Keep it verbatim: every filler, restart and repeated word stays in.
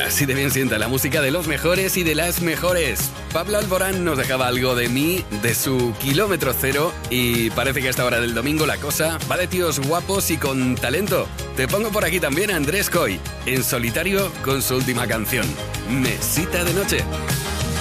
Así de bien sienta la música de los mejores y de las mejores. Pablo Alborán nos dejaba algo de mí, de su Kilómetro Cero, y parece que a esta hora del domingo la cosa va de tíos guapos y con talento. Te pongo por aquí también a Andrés Coy, en solitario con su última canción, Mesita de Noche.